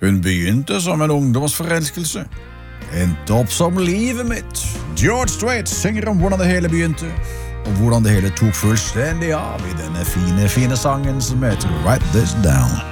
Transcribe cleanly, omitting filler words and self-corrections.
Hun begynte som en ungdomsforelskelse, endte opp som livet mitt. George Strait synger om hvordan det hele begynte, og hvordan det hele tok fullstendig av i denne fine sangen som heter Write This Down.